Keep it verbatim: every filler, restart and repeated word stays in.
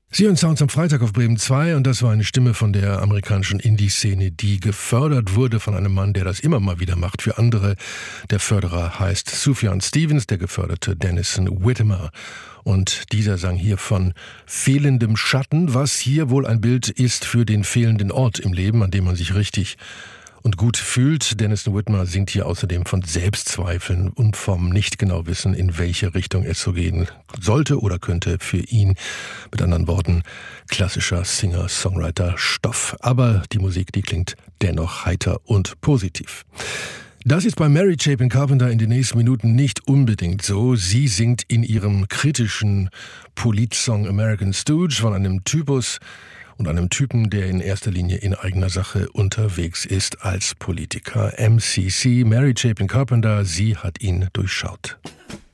Sie hören Sounds am Freitag auf Bremen zwei und das war eine Stimme von der amerikanischen Indie-Szene, die gefördert wurde von einem Mann, der das immer mal wieder macht für andere. Der Förderer heißt Sufjan Stevens, der geförderte Denison Whittemore. Und dieser sang hier von fehlendem Schatten, was hier wohl ein Bild ist für den fehlenden Ort im Leben, an dem man sich richtig und gut fühlt. Denison Whittemore singt hier außerdem von Selbstzweifeln und vom nicht genau wissen, in welche Richtung es so gehen sollte oder könnte für ihn. Mit anderen Worten, klassischer Singer-Songwriter-Stoff. Aber die Musik, die klingt dennoch heiter und positiv. Das ist bei Mary Chapin Carpenter in den nächsten Minuten nicht unbedingt so. Sie singt in ihrem kritischen Politsong American Stooge von einem Typus und einem Typen, der in erster Linie in eigener Sache unterwegs ist als Politiker. M C C, Mary Chapin Carpenter, sie hat ihn durchschaut.